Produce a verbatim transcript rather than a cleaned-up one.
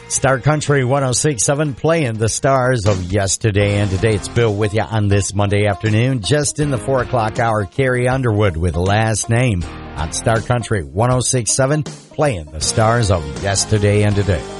Star Country one oh six point seven playing the stars of yesterday and today. It's Bill with you on this Monday afternoon. Just in the four o'clock hour, Carrie Underwood with Last Name on Star Country one oh six point seven playing the stars of yesterday and today.